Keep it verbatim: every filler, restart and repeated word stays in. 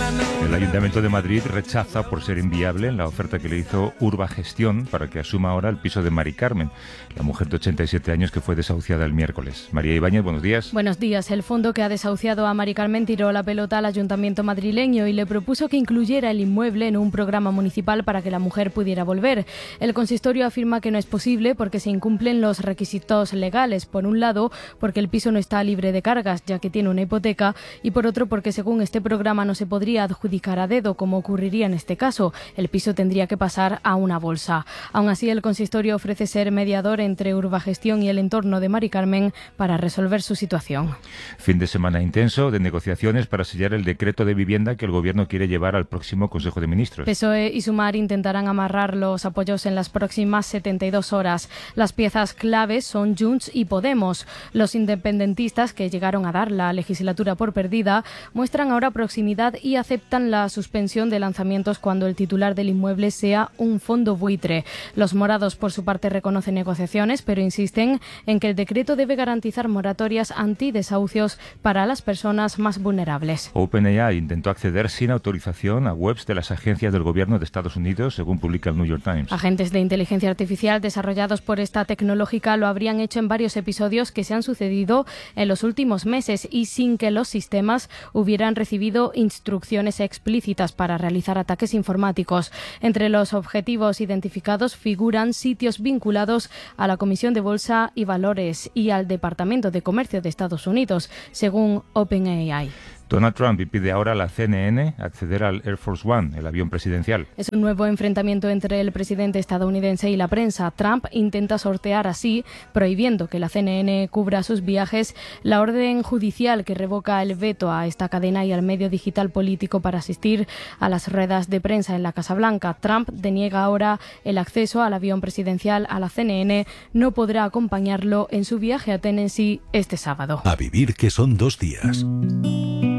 El Ayuntamiento de Madrid rechaza por ser inviable la oferta que le hizo Urbagestión para que asuma ahora el piso de Mari Carmen, la mujer de ochenta y siete años que fue desahuciada el miércoles. María Ibáñez, buenos días. Buenos días. El fondo que ha desahuciado a Mari Carmen tiró la pelota al Ayuntamiento madrileño y le propuso que incluyera el inmueble en un programa municipal para que la mujer pudiera volver. El consistorio afirma que no es posible porque se incumplen los requisitos legales. Por un lado, porque el piso no está libre de cargas, ya que tiene una hipoteca, y por otro, porque según este programa no se podría adjudicar a dedo, como ocurriría en este caso. El piso tendría que pasar a una bolsa. Aún así, el consistorio ofrece ser mediador entre Urbagestión y el entorno de Mari Carmen para resolver su situación. Fin de semana intenso de negociaciones para sellar el decreto de vivienda que el Gobierno quiere llevar al próximo Consejo de Ministros. P S O E y Sumar intentarán amarrar los apoyos en las próximas setenta y dos horas. Las piezas claves son Junts y Podemos. Los independentistas, que llegaron a dar la legislatura por perdida, muestran ahora proximidad y aceptan la suspensión de lanzamientos cuando el titular del inmueble sea un fondo buitre. Los morados, por su parte, reconocen negociaciones, pero insisten en que el decreto debe garantizar moratorias antidesahucios para las personas más vulnerables. OpenAI intentó acceder sin autorización a webs de las agencias del gobierno de Estados Unidos, según publica el New York Times. Agentes de inteligencia artificial desarrollados por esta tecnológica lo habrían hecho en varios episodios que se han sucedido en los últimos meses y sin que los sistemas hubieran recibido instrucciones explícitas para realizar ataques informáticos. Entre los objetivos identificados figuran sitios vinculados a la Comisión de Bolsa y Valores y al Departamento de Comercio de Estados Unidos, según OpenAI. Donald Trump impide ahora a la C N N acceder al Air Force One, el avión presidencial. Es un nuevo enfrentamiento entre el presidente estadounidense y la prensa. Trump intenta sortear así, prohibiendo que la C N N cubra sus viajes, la orden judicial que revoca el veto a esta cadena y al medio digital político para asistir a las ruedas de prensa en la Casa Blanca. Trump deniega ahora el acceso al avión presidencial a la C N N. No podrá acompañarlo en su viaje a Tennessee este sábado. A vivir que son dos días.